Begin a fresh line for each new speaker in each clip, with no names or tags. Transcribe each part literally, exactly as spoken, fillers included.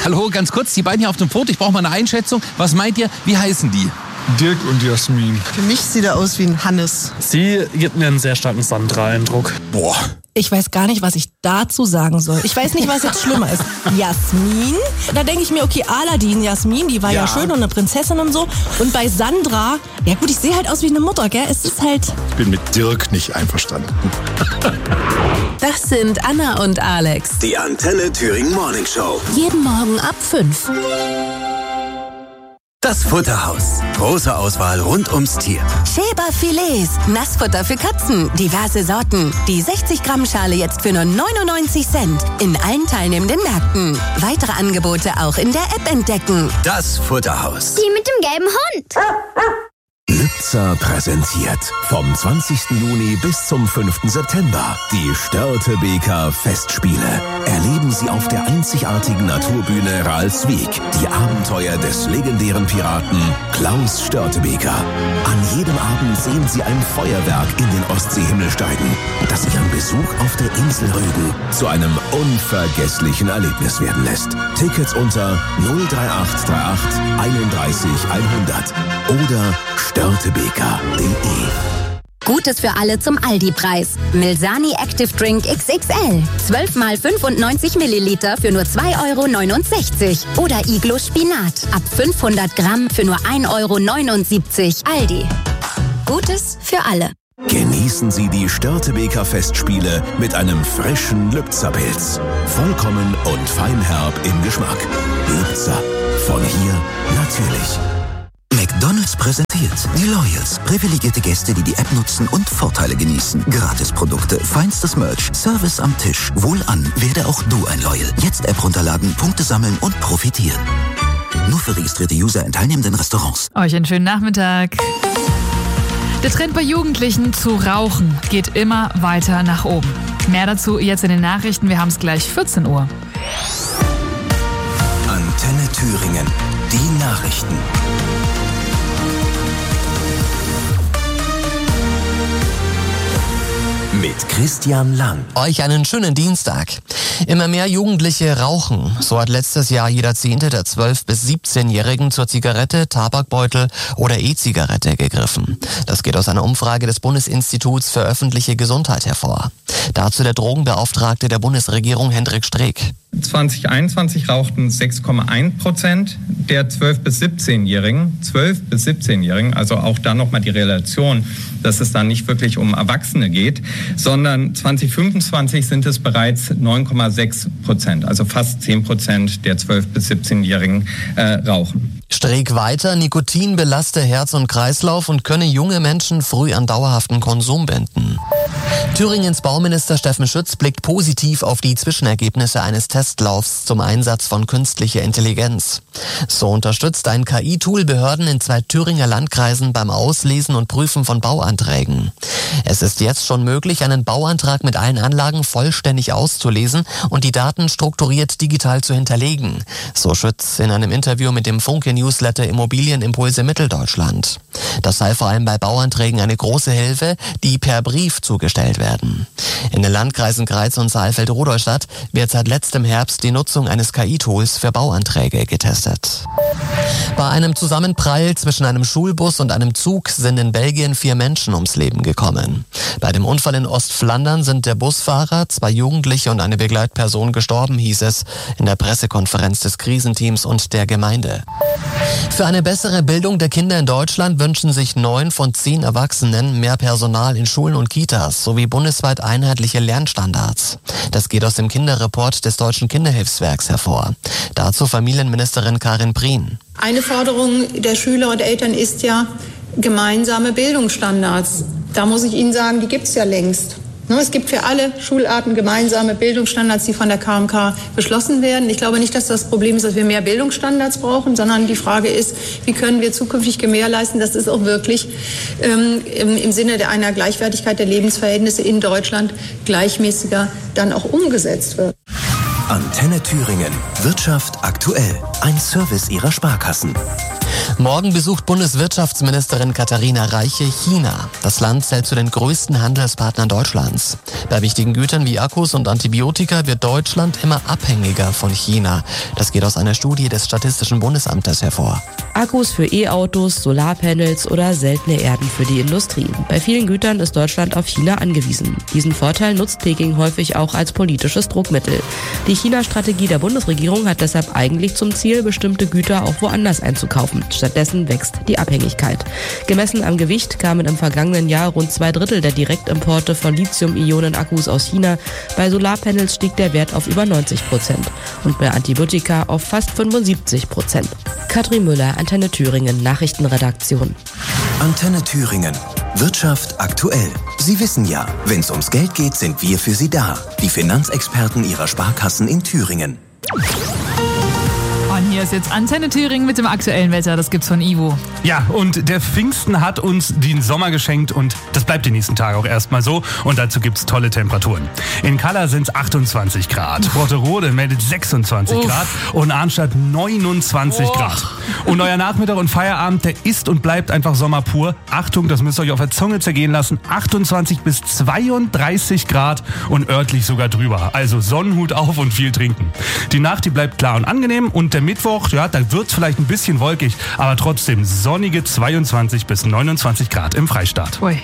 Hallo, ganz kurz, die beiden hier auf dem Foto, ich brauche mal eine Einschätzung. Was meint ihr, wie heißen die?
Dirk und Jasmin.
Für mich sieht er aus wie ein Hannes.
Sie gibt mir einen sehr starken Sandra-Eindruck.
Boah.
Ich weiß gar nicht, was ich dazu sagen soll. Ich weiß nicht, was jetzt schlimmer ist. Jasmin? Da denke ich mir, okay, Aladdin, Jasmin, die war ja. ja schön und eine Prinzessin und so. Und bei Sandra, ja gut, ich sehe halt aus wie eine Mutter, gell? Es ist halt...
Ich bin mit Dirk nicht einverstanden.
Das sind Anna und Alex.
Die Antenne Thüringen Morning Show.
Jeden Morgen ab fünf.
Das Futterhaus. Große Auswahl rund ums Tier.
Schäber Filets. Nassfutter für Katzen. Diverse Sorten. Die sechzig Gramm Schale jetzt für nur neunundneunzig Cent. In allen teilnehmenden Märkten. Weitere Angebote auch in der App entdecken.
Das Futterhaus.
Die mit dem gelben Hund.
Lübzer präsentiert vom zwanzigsten Juni bis zum fünften September die Störtebeker Festspiele. Erleben Sie auf der einzigartigen Naturbühne Ralswiek die Abenteuer des legendären Piraten Klaus Störtebeker. An jedem Abend sehen Sie ein Feuerwerk in den Ostseehimmel steigen, das Ihren Besuch auf der Insel Rügen zu einem unvergesslichen Erlebnis werden lässt. Tickets unter null drei acht drei acht einunddreißig hundert oder störtebeker punkt de.
Gutes für alle zum Aldi-Preis. Milsani Active Drink X X L. zwölf mal fünfundneunzig Milliliter für nur zwei Euro neunundsechzig. Oder Iglo Spinat. Ab fünfhundert Gramm für nur ein Euro neunundsiebzig. Aldi. Gutes für alle.
Genießen Sie die Störtebeker Festspiele mit einem frischen Lübzer Pilz. Vollkommen und feinherb im Geschmack. Lübzer. Von hier natürlich.
McDonald's präsentiert die Loyals. Privilegierte Gäste, die die App nutzen und Vorteile genießen. Gratisprodukte, feinstes Merch, Service am Tisch. Wohlan, werde auch du ein Loyal. Jetzt App runterladen, Punkte sammeln und profitieren. Nur für registrierte User in teilnehmenden Restaurants.
Euch einen schönen Nachmittag. Der Trend bei Jugendlichen zu rauchen geht immer weiter nach oben. Mehr dazu jetzt in den Nachrichten. Wir haben es gleich vierzehn Uhr.
Antenne Thüringen. Die Nachrichten. Mit Christian Lang.
Euch einen schönen Dienstag. Immer mehr Jugendliche rauchen. So hat letztes Jahr jeder Zehnte der zwölf- bis siebzehnjährigen zur Zigarette, Tabakbeutel oder E-Zigarette gegriffen. Das geht aus einer Umfrage des Bundesinstituts für öffentliche Gesundheit hervor. Dazu der Drogenbeauftragte der Bundesregierung Hendrik Streeck.
zwanzig einundzwanzig rauchten sechs Komma eins Prozent der zwölf- bis siebzehnjährigen. zwölf- bis siebzehnjährigen, also auch da nochmal die Relation, dass es da nicht wirklich um Erwachsene geht, sondern zwanzig fünfundzwanzig sind es bereits neun Komma sechs Prozent, also fast zehn Prozent der zwölf- bis siebzehnjährigen äh, rauchen.
Streeck weiter, Nikotin belaste Herz und Kreislauf und könne junge Menschen früh an dauerhaften Konsum binden. Thüringens Bauminister Steffen Schütz blickt positiv auf die Zwischenergebnisse eines Testlaufs zum Einsatz von künstlicher Intelligenz. So unterstützt ein K I-Tool Behörden in zwei Thüringer Landkreisen beim Auslesen und Prüfen von Bauanträgen. Es ist jetzt schon möglich, einen Bauantrag mit allen Anlagen vollständig auszulesen und die Daten strukturiert digital zu hinterlegen, so Schütz in einem Interview mit dem Funke-Newsletter Immobilienimpulse Mitteldeutschland. Das sei vor allem bei Bauanträgen eine große Hilfe, die per Brief zugestellt werden. In den Landkreisen Greiz und Saalfeld-Rudolstadt wird seit letztem Herbst die Nutzung eines K I-Tools für Bauanträge getestet. Bei einem Zusammenprall zwischen einem Schulbus und einem Zug sind in Belgien vier Menschen ums Leben gekommen. Bei dem Unfall in Ostflandern sind der Busfahrer, zwei Jugendliche und eine Begleitperson gestorben, hieß es in der Pressekonferenz des Krisenteams und der Gemeinde. Für eine bessere Bildung der Kinder in Deutschland wünschen sich neun von zehn Erwachsenen mehr Personal in Schulen und Kitas sowie bundesweit einheitliche Lernstandards. Das geht aus dem Kinderreport des Deutschen Kinderhilfswerks hervor. Dazu Familienministerin Karin Prien.
Eine Forderung der Schüler und Eltern ist ja gemeinsame Bildungsstandards. Da muss ich Ihnen sagen, die gibt es ja längst. Es gibt für alle Schularten gemeinsame Bildungsstandards, die von der K M K beschlossen werden. Ich glaube nicht, dass das Problem ist, dass wir mehr Bildungsstandards brauchen, sondern die Frage ist, wie können wir zukünftig gewährleisten, dass es auch wirklich ähm, im, im Sinne der einer Gleichwertigkeit der Lebensverhältnisse in Deutschland gleichmäßiger dann auch umgesetzt wird.
Antenne Thüringen. Wirtschaft aktuell. Ein Service Ihrer Sparkassen.
Morgen besucht Bundeswirtschaftsministerin Katharina Reiche China. Das Land zählt zu den größten Handelspartnern Deutschlands. Bei wichtigen Gütern wie Akkus und Antibiotika wird Deutschland immer abhängiger von China. Das geht aus einer Studie des Statistischen Bundesamtes hervor.
Akkus für E-Autos, Solarpanels oder seltene Erden für die Industrie. Bei vielen Gütern ist Deutschland auf China angewiesen. Diesen Vorteil nutzt Peking häufig auch als politisches Druckmittel. Die China-Strategie der Bundesregierung hat deshalb eigentlich zum Ziel, bestimmte Güter auch woanders einzukaufen. Stattdessen wächst die Abhängigkeit. Gemessen am Gewicht kamen im vergangenen Jahr rund zwei Drittel der Direktimporte von Lithium-Ionen-Akkus aus China. Bei Solarpanels stieg der Wert auf über neunzig Prozent und bei Antibiotika auf fast fünfundsiebzig Prozent. Katrin Müller, Antenne Thüringen, Nachrichtenredaktion.
Antenne Thüringen. Wirtschaft aktuell. Sie wissen ja, wenn es ums Geld geht, sind wir für Sie da. Die Finanzexperten Ihrer Sparkassen in Thüringen.
Und hier ist jetzt Antenne Thüringen mit dem aktuellen Wetter. Das gibt's von Ivo.
Ja, und der Pfingsten hat uns den Sommer geschenkt und das bleibt die nächsten Tage auch erstmal so. Und dazu gibt's tolle Temperaturen. In Kalla sind's achtundzwanzig Grad. Brotterode meldet sechsundzwanzig Uff. Grad und Arnstadt neunundzwanzig oh. Grad. Und euer Nachmittag und Feierabend, der ist und bleibt einfach Sommer pur. Achtung, das müsst ihr euch auf der Zunge zergehen lassen. achtundzwanzig bis zweiunddreißig Grad und örtlich sogar drüber. Also Sonnenhut auf und viel trinken. Die Nacht, die bleibt klar und angenehm und der Mittwoch, ja, da wird's vielleicht ein bisschen wolkig, aber trotzdem sonnige zweiundzwanzig bis neunundzwanzig Grad im Freistaat.
Ui.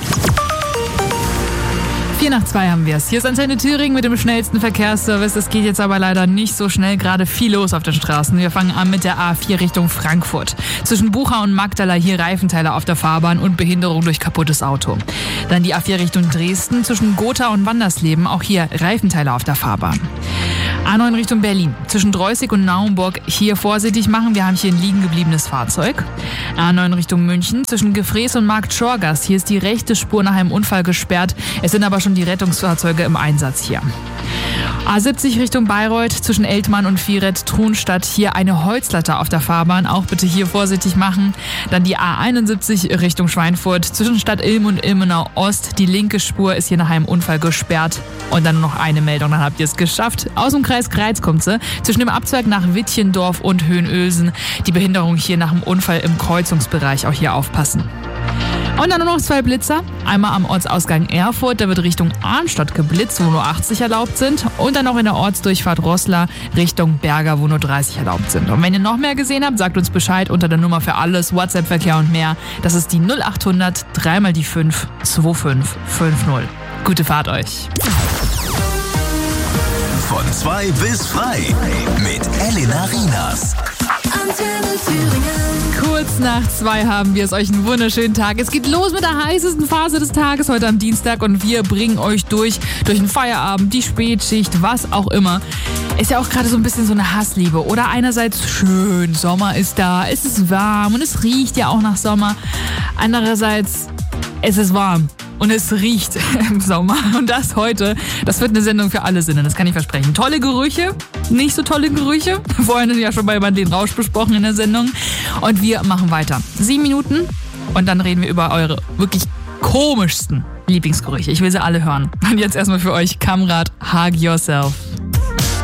Vier nach zwei haben wir es. Hier ist Antenne Thüringen mit dem schnellsten Verkehrsservice. Es geht jetzt aber leider nicht so schnell, gerade viel los auf den Straßen. Wir fangen an mit der A vier Richtung Frankfurt. Zwischen Bucha und Magdala hier Reifenteile auf der Fahrbahn und Behinderung durch kaputtes Auto. Dann die A vier Richtung Dresden zwischen Gotha und Wandersleben, auch hier Reifenteile auf der Fahrbahn. A neun Richtung Berlin. Zwischen Dreußig und Naumburg hier vorsichtig machen. Wir haben hier ein liegen gebliebenes Fahrzeug. A neun Richtung München. Zwischen Gefrees und Markt Schorgast. Hier ist die rechte Spur nach einem Unfall gesperrt. Es sind aber schon die Rettungsfahrzeuge im Einsatz hier. A siebzig Richtung Bayreuth. Zwischen Eltmann und Vieret-Thronstadt. Hier eine Holzlatte auf der Fahrbahn. Auch bitte hier vorsichtig machen. Dann die A einundsiebzig Richtung Schweinfurt. Zwischen Stadt Ilm und Ilmenau Ost. Die linke Spur ist hier nach einem Unfall gesperrt. Und dann noch eine Meldung, dann habt ihr es geschafft. Aus dem Kreis Greiz kommt sie. Zwischen dem Abzweig nach Wittchendorf und Höhenösen. Die Behinderung hier nach dem Unfall im Kreuzungsbereich. Auch hier aufpassen. Und dann nur noch zwei Blitzer. Einmal am Ortsausgang Erfurt, da wird Richtung Arnstadt geblitzt, wo nur achtzig erlaubt sind. Und dann noch in der Ortsdurchfahrt Roßla Richtung Berger, wo nur dreißig erlaubt sind. Und wenn ihr noch mehr gesehen habt, sagt uns Bescheid unter der Nummer für alles, WhatsApp-Verkehr und mehr. Das ist die null achthundert, dreimal die fünf, zwei fünf fünf null. Gute Fahrt euch.
Von zwei bis frei mit Elena Rienas.
Kurz nach zwei haben wir es. Euch einen wunderschönen Tag. Es geht los mit der heißesten Phase des Tages heute am Dienstag und wir bringen euch durch, durch den Feierabend, die Spätschicht, was auch immer. Ist ja auch gerade so ein bisschen so eine Hassliebe. Oder einerseits schön, Sommer ist da, es ist warm und es riecht ja auch nach Sommer. Andererseits, es ist warm. Und es riecht im Sommer. Und das heute, das wird eine Sendung für alle Sinne, das kann ich versprechen. Tolle Gerüche, nicht so tolle Gerüche. Vorhin ja schon bei Madeleine Rausch besprochen in der Sendung. Und wir machen weiter. Sieben Minuten und dann reden wir über eure wirklich komischsten Lieblingsgerüche. Ich will sie alle hören. Und jetzt erstmal für euch Kamrat, Hug Yourself.